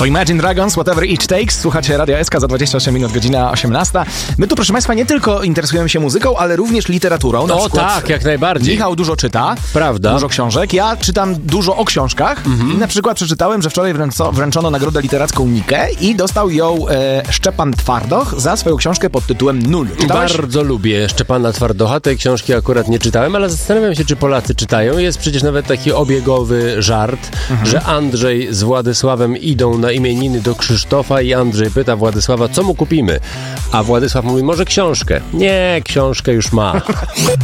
To Imagine Dragons, Whatever It Takes. Słuchacie Radia SK za 28 minut, godzina 18. My tu, proszę Państwa, nie tylko interesujemy się muzyką, ale również literaturą. Na przykład tak, jak najbardziej. Michał dużo czyta. Prawda. Dużo książek. Ja czytam dużo o książkach. I na przykład przeczytałem, że wczoraj wręczono nagrodę literacką Nikę i dostał ją Szczepan Twardoch za swoją książkę pod tytułem Nul. Czytałeś? Bardzo lubię Szczepana Twardocha. Tej książki akurat nie czytałem, ale zastanawiam się, czy Polacy czytają. Jest przecież nawet taki obiegowy żart, że Andrzej z Władysławem idą na imieniny do Krzysztofa i Andrzej pyta Władysława, co mu kupimy? A Władysław mówi, może książkę. Nie, książkę już ma.